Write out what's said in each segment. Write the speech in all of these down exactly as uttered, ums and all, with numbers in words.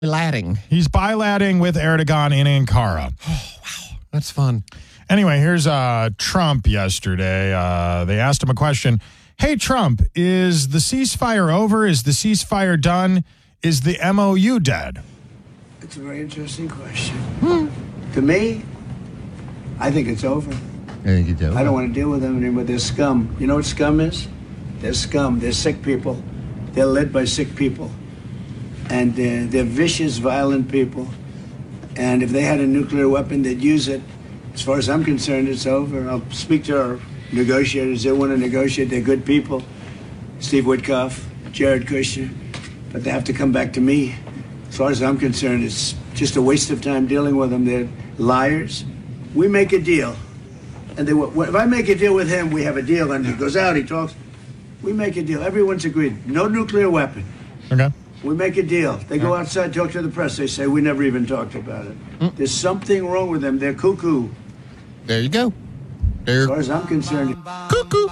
Bilatting. He's bilatting with Erdogan in Ankara. Oh, wow. That's fun. Anyway, here's uh, Trump yesterday. Uh, they asked him a question. Hey, Trump, is the ceasefire over? Is the ceasefire done? Is the M O U dead? It's a very interesting question. Hmm. To me, I think it's over. I think it's over. I don't want to deal with them anymore. They're scum. You know what scum is? They're scum. They're sick people. They're led by sick people. And uh, they're vicious, violent people. And if they had a nuclear weapon, they'd use it. As far as I'm concerned, it's over. I'll speak to our negotiators. They want to negotiate. They're good people. Steve Witkoff, Jared Kushner. But they have to come back to me. As far as I'm concerned, it's just a waste of time dealing with them. They're liars. We make a deal. And they, if I make a deal with him, we have a deal. And he goes out, he talks. We make a deal. Everyone's agreed. No nuclear weapon. Okay. We make a deal. They go outside, talk to the press. They say, we never even talked about it. Mm. There's something wrong with them. They're cuckoo. There you go. There. As far as I'm concerned. Cuckoo.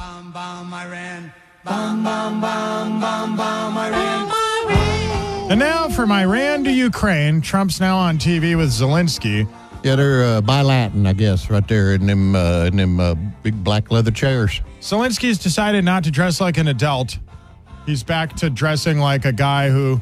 And now from Iran to Ukraine, Trump's now on T V with Zelensky. Yeah, they're uh, bilatin, I guess, right there in them, uh, in them uh, big black leather chairs. Zelensky's decided not to dress like an adult. He's back to dressing like a guy who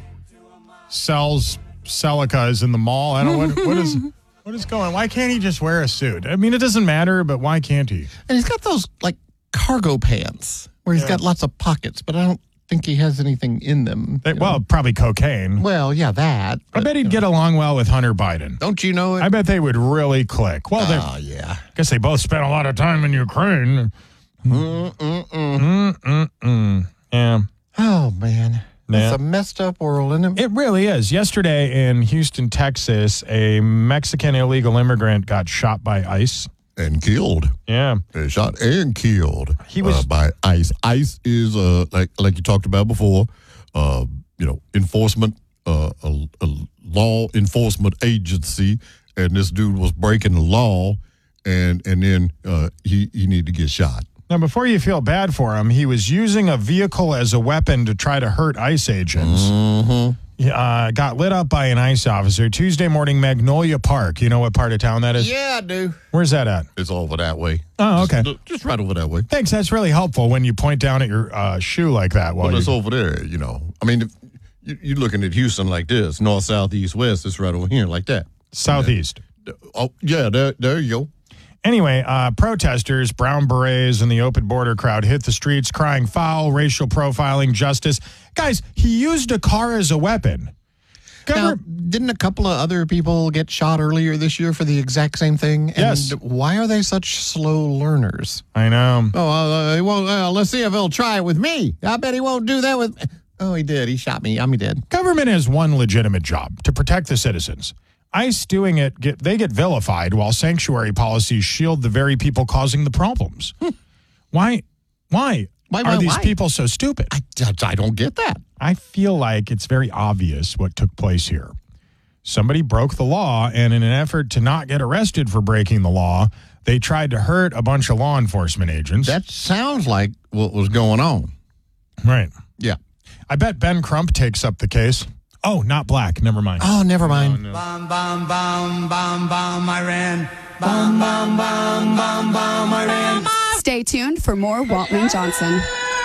sells Celicas in the mall. I don't know what, what is what is going on. Why can't he just wear a suit? I mean, it doesn't matter, but why can't he? And he's got those like cargo pants where he's yeah. got lots of pockets, but I don't think he has anything in them. They, well, probably cocaine. Well, yeah, that. But, I bet he'd you know. get along well with Hunter Biden. Don't you know it? I bet they would really click. Well, oh, yeah. I guess they both spent a lot of time in Ukraine. Mm-mm-mm. Mm-mm-mm. Yeah. Oh, man. Yeah. It's a messed up world, isn't it? It really is. Yesterday in Houston, Texas, a Mexican illegal immigrant got shot by ICE. And killed. Yeah. Uh, shot and killed he was, uh, by ICE. ICE is, uh, like like you talked about before, uh, you know, enforcement, uh, a, a law enforcement agency, and this dude was breaking the law, and and then uh, he, he needed to get shot. Now, before you feel bad for him, he was using a vehicle as a weapon to try to hurt ICE agents. Mm-hmm. He uh, got lit up by an ICE officer Tuesday morning, Magnolia Park. You know what part of town that is? Yeah, I do. Where's that at? It's over that way. Oh, okay. Just, just right over that way. Thanks. That's really helpful when you point down at your uh, shoe like that. Well, it's you... over there, you know. I mean, if you, you're looking at Houston like this, north, south, east, west. It's right over here like that. Southeast. Yeah. Oh, yeah, there, there you go. Anyway, uh, protesters, brown berets, and the open border crowd hit the streets crying foul, racial profiling, justice. Guys, he used a car as a weapon. Now, didn't a couple of other people get shot earlier this year for the exact same thing? And yes. Why are they such slow learners? I know. Oh, uh, he won't, uh, let's see if he'll try it with me. I bet he won't do that with me. Oh, he did. He shot me. I'm he did. Government has one legitimate job, to protect the citizens. ICE doing it, get, they get vilified while sanctuary policies shield the very people causing the problems. Hmm. Why? Why? Why, are why, these why? people so stupid? I, I don't get that. I feel like it's very obvious what took place here. Somebody broke the law, and in an effort to not get arrested for breaking the law, they tried to hurt a bunch of law enforcement agents. That sounds like what was going on. Right. Yeah. I bet Ben Crump takes up the case. Oh, not black. Never mind. Oh, never mind. Oh, no. Bomb, bomb, bomb, bomb, bomb, Iran. Bomb, bomb, bomb, bomb, bomb, Iran. Stay tuned for more Waltman Johnson.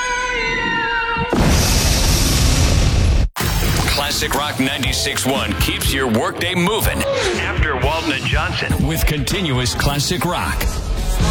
Classic Rock ninety-six point one keeps your workday moving. After Walton and Johnson with continuous classic rock.